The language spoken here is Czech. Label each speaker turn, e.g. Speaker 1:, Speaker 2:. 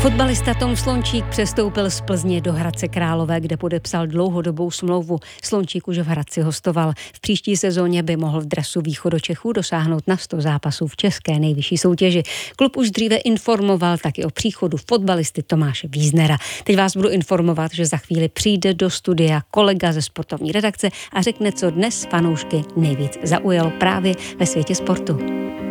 Speaker 1: Fotbalista Tom Slončík přestoupil z Plzně do Hradce Králové, kde podepsal dlouhodobou smlouvu. Slončík už v Hradci hostoval. V příští sezóně by mohl v dresu Východočechů dosáhnout na 100 zápasů v české nejvyšší soutěži. Klub už dříve informoval taky o příchodu fotbalisty Tomáše Víznera. Teď vás budu informovat, že za chvíli přijde do studia kolega ze sportovní redakce a řekne, co dnes fanoušky nejvíc zaujalo právě ve světě sportu.